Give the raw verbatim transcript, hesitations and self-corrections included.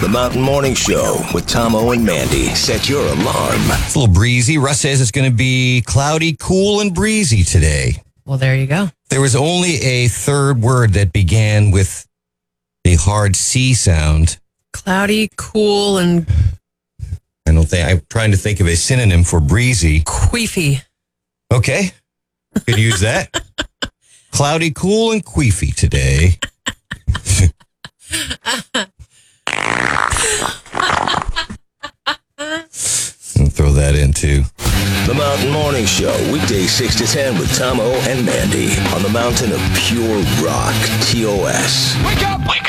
The Mountain Morning Show with Tom O and Mandy. Set your alarm. It's a little breezy. Russ says it's going to be cloudy, cool, and breezy today. Well, there you go. There was only a third word that began with a hard C sound. Cloudy, cool, and I don't think, I'm trying to think of a synonym for breezy. queefy. Okay. Could use that. Cloudy, cool, and queefy today. I'll throw that in too. The Mountain Morning Show, weekdays six to ten with Tom O and Mandy on the mountain of pure rock, T O S. Wake up! Wake